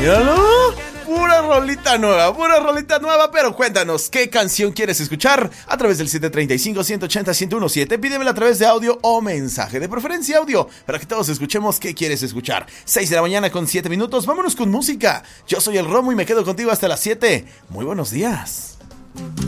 Míralo, pura rolita nueva, pero cuéntanos, ¿qué canción quieres escuchar? A través del 735-180-1017, pídemela a través de audio o mensaje, de preferencia audio, para que todos escuchemos qué quieres escuchar. 6 de la mañana con 7 minutos, vámonos con música. Yo soy el Romo y me quedo contigo hasta las 7. Muy buenos días.